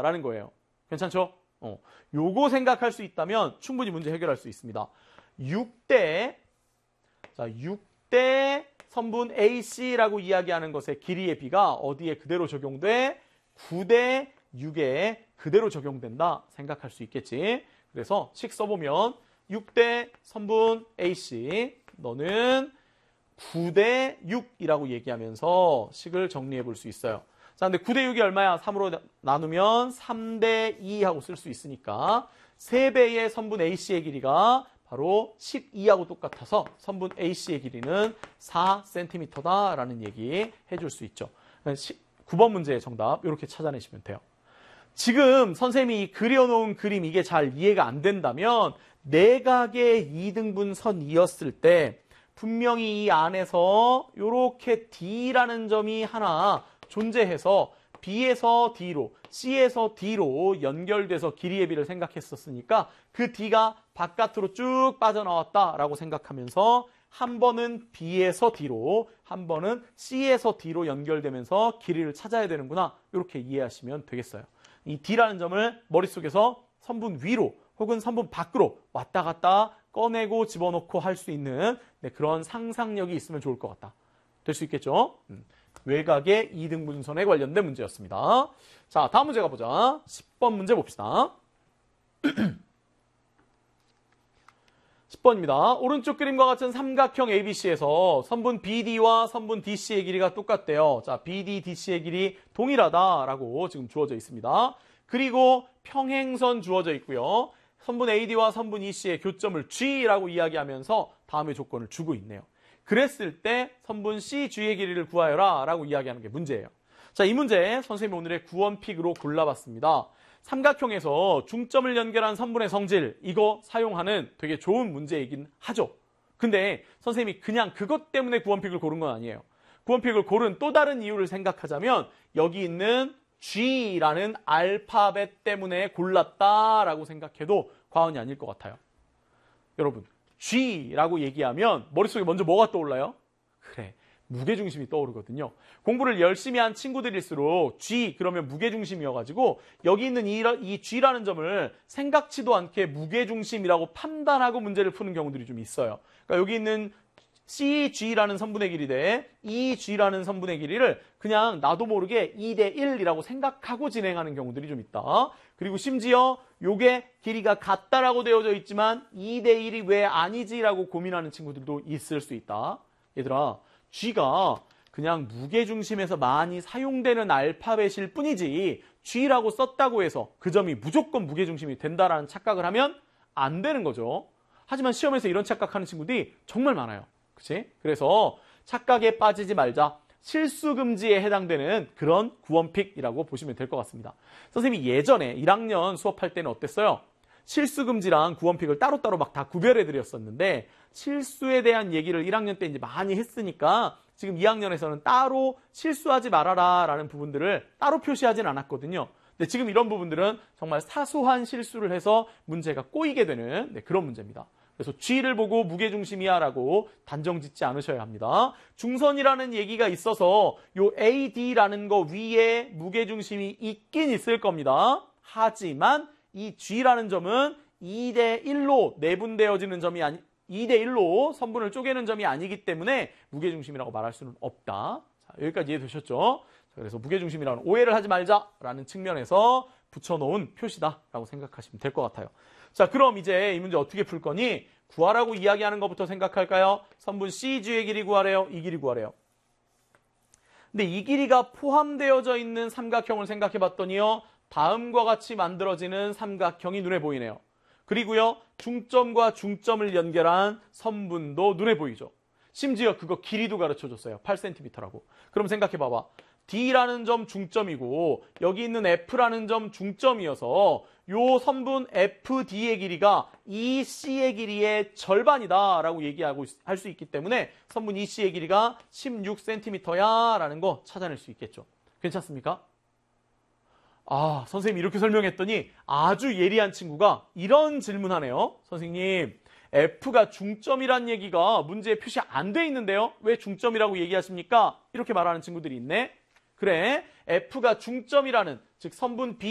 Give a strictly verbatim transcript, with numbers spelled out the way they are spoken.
된다라는 거예요. 괜찮죠? 어, 요거 생각할 수 있다면 충분히 문제 해결할 수 있습니다. 육 대, 자, 육 대 선분 에이씨라고 이야기하는 것의 길이의 비가 어디에 그대로 적용돼? 구 대 육에 그대로 적용된다 생각할 수 있겠지. 그래서 식 써보면 육 대 선분 에이씨, 너는 구 대 육이라고 얘기하면서 식을 정리해 볼 수 있어요. 자, 근데 구 대 육이 얼마야? 삼으로 나누면 삼 대 이 하고 쓸 수 있으니까 세 배의 선분 에이씨의 길이가 바로 십이하고 똑같아서 선분 에이씨의 길이는 사 센티미터다라는 얘기 해줄 수 있죠. 구 번 문제의 정답 이렇게 찾아내시면 돼요. 지금 선생님이 그려놓은 그림 이게 잘 이해가 안 된다면 내각의 이등분선이었을 때 분명히 이 안에서 이렇게 D라는 점이 하나 존재해서 B에서 D로, C에서 D로 연결돼서 길이의 비를 생각했었으니까 그 D가 바깥으로 쭉 빠져나왔다라고 생각하면서 한 번은 B에서 D로, 한 번은 C에서 D로 연결되면서 길이를 찾아야 되는구나. 이렇게 이해하시면 되겠어요. 이 D라는 점을 머릿속에서 선분 위로 혹은 선분 밖으로 왔다 갔다 꺼내고 집어넣고 할 수 있는 네, 그런 상상력이 있으면 좋을 것 같다. 될 수 있겠죠? 음. 외곽의 이등분선에 관련된 문제였습니다. 자, 다음 문제 가보자. 십 번 문제 봅시다. 십 번입니다. 오른쪽 그림과 같은 삼각형 에이비씨에서 선분 비디와 선분 디씨의 길이가 똑같대요. 자, 비디, 디씨의 길이 동일하다라고 지금 주어져 있습니다. 그리고 평행선 주어져 있고요. 선분 에이디와 선분 이씨의 교점을 G라고 이야기하면서 다음의 조건을 주고 있네요. 그랬을 때 선분 씨지의 길이를 구하여라 라고 이야기하는 게 문제예요. 자, 이 문제 선생님이 오늘의 구원픽으로 골라봤습니다. 삼각형에서 중점을 연결한 선분의 성질, 이거 사용하는 되게 좋은 문제이긴 하죠. 근데 선생님이 그냥 그것 때문에 구원픽을 고른 건 아니에요. 구원픽을 고른 또 다른 이유를 생각하자면 여기 있는 G라는 알파벳 때문에 골랐다라고 생각해도 과언이 아닐 것 같아요. 여러분, G라고 얘기하면 머릿속에 먼저 뭐가 떠올라요? 그래, 무게중심이 떠오르거든요. 공부를 열심히 한 친구들일수록 G 그러면 무게중심이어가지고 여기 있는 이, 이 G라는 점을 생각지도 않게 무게중심이라고 판단하고 문제를 푸는 경우들이 좀 있어요. 그러니까 여기 있는 씨지라는 선분의 길이 대 이지라는 선분의 길이를 그냥 나도 모르게 이 대 일이라고 생각하고 진행하는 경우들이 좀 있다. 그리고 심지어 요게 길이가 같다라고 되어져 있지만 이 대 일이 왜 아니지라고 고민하는 친구들도 있을 수 있다. 얘들아, G가 그냥 무게중심에서 많이 사용되는 알파벳일 뿐이지 G라고 썼다고 해서 그 점이 무조건 무게중심이 된다라는 착각을 하면 안 되는 거죠. 하지만 시험에서 이런 착각하는 친구들이 정말 많아요. 그치? 그래서 착각에 빠지지 말자. 실수 금지에 해당되는 그런 구원픽이라고 보시면 될 것 같습니다. 선생님이 예전에 일 학년 수업할 때는 어땠어요? 실수 금지랑 구원픽을 따로따로 막 다 구별해 드렸었는데 실수에 대한 얘기를 일 학년 때 이제 많이 했으니까 지금 이 학년에서는 따로 실수하지 말아라 라는 부분들을 따로 표시하진 않았거든요. 근데 지금 이런 부분들은 정말 사소한 실수를 해서 문제가 꼬이게 되는 네, 그런 문제입니다. 그래서 G를 보고 무게중심이야 라고 단정 짓지 않으셔야 합니다. 중선이라는 얘기가 있어서 요 에이디라는 거 위에 무게중심이 있긴 있을 겁니다. 하지만 이 G라는 점은 이 대 일로 내분되어지는 점이 아니, 이 대 일로 선분을 쪼개는 점이 아니기 때문에 무게중심이라고 말할 수는 없다. 자, 여기까지 이해되셨죠? 그래서 무게중심이라는 오해를 하지 말자라는 측면에서 붙여놓은 표시다라고 생각하시면 될 것 같아요. 자, 그럼 이제 이 문제 어떻게 풀 거니? 구하라고 이야기하는 것부터 생각할까요? 선분 씨지의 길이 구하래요? 이 길이 구하래요? 근데 이 길이가 포함되어져 있는 삼각형을 생각해 봤더니요. 다음과 같이 만들어지는 삼각형이 눈에 보이네요. 그리고요. 중점과 중점을 연결한 선분도 눈에 보이죠. 심지어 그거 길이도 가르쳐줬어요. 팔 센티미터라고. 그럼 생각해 봐봐. D라는 점 중점이고 여기 있는 F라는 점 중점이어서 요 선분 에프디의 길이가 이씨의 길이의 절반이다 라고 얘기하고 할 수 있기 때문에 선분 이씨의 길이가 십육 센티미터야 라는 거 찾아낼 수 있겠죠. 괜찮습니까? 아, 선생님이 이렇게 설명했더니 아주 예리한 친구가 이런 질문하네요. 선생님, F가 중점이란 얘기가 문제에 표시 안 돼 있는데요. 왜 중점이라고 얘기하십니까? 이렇게 말하는 친구들이 있네. 그래, F가 중점이라는 즉 선분 B